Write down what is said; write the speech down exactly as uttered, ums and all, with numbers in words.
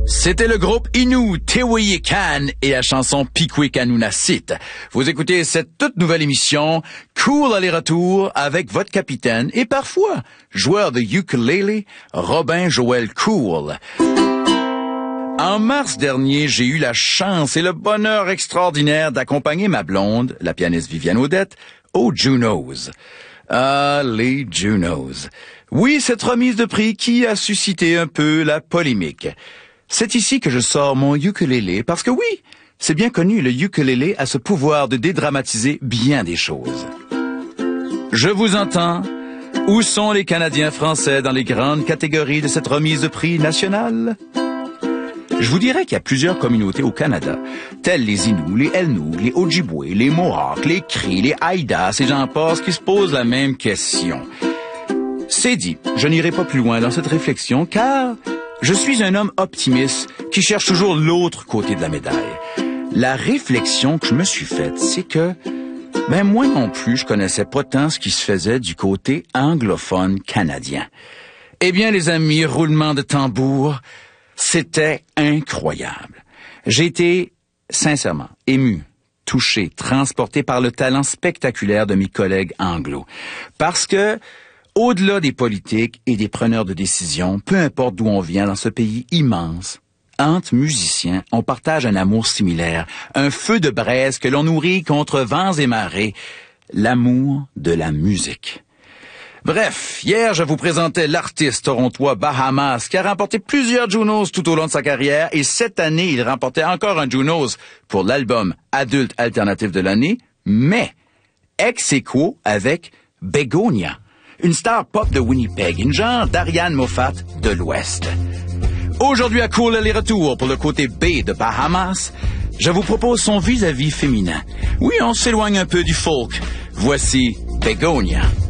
C'était le groupe Innu, Teweyekan et la chanson Pikwekanunasit. Vous écoutez cette toute nouvelle émission, Cool aller-retour avec votre capitaine et parfois joueur de ukulélé, Robin Joël Cool. En mars dernier, j'ai eu la chance et le bonheur extraordinaire d'accompagner ma blonde, la pianiste Viviane Audette, aux Junos. Ah, les Junos. Oui, cette remise de prix qui a suscité un peu la polémique. C'est ici que je sors mon ukulélé parce que oui, c'est bien connu, le ukulélé a ce pouvoir de dédramatiser bien des choses. Je vous entends. Où sont les Canadiens français dans les grandes catégories de cette remise de prix nationale? Je vous dirais qu'il y a plusieurs communautés au Canada, telles les Inuits, les Elnous, les Ojibwe, les Mohawks, les Cris, les Haïdas, et j'en passe, qui se posent la même question. C'est dit, je n'irai pas plus loin dans cette réflexion, car je suis un homme optimiste qui cherche toujours l'autre côté de la médaille. La réflexion que je me suis faite, c'est que, ben moi non plus, je connaissais pas tant ce qui se faisait du côté anglophone canadien. Eh bien, les amis, roulement de tambour, c'était incroyable. J'ai été, sincèrement, ému, touché, transporté par le talent spectaculaire de mes collègues anglo. Parce que, au-delà des politiques et des preneurs de décision, peu importe d'où on vient dans ce pays immense, entre musiciens, on partage un amour similaire, un feu de braise que l'on nourrit contre vents et marées, l'amour de la musique. Bref, hier, je vous présentais l'artiste torontois Bahamas qui a remporté plusieurs Junos tout au long de sa carrière et cette année, il remportait encore un Junos pour l'album adulte alternatif de l'année, mais ex aequo avec Begonia, une star pop de Winnipeg, une genre d'Ariane Moffat de l'Ouest. Aujourd'hui à Cool aller-retour pour le côté B de Bahamas, je vous propose son vis-à-vis féminin. Oui, on s'éloigne un peu du folk. Voici Begonia.